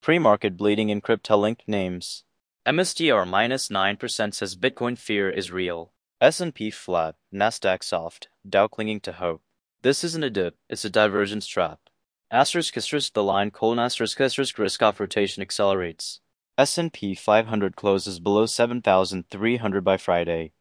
Pre-market bleeding in crypto-linked names. MSTR minus 9% says Bitcoin fear is real. S&P flat, Nasdaq soft, Dow clinging to hope. This isn't a dip, it's a divergence trap. Asterisk the line colon asterisk risk off rotation accelerates. S&P 500 closes below 7,300 by Friday.